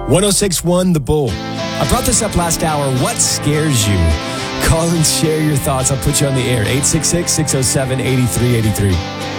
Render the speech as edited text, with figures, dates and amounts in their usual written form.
1061 The Bull. I brought this up last hour. What scares you? Call and share your thoughts. I'll put you on the air. 866-607-8383.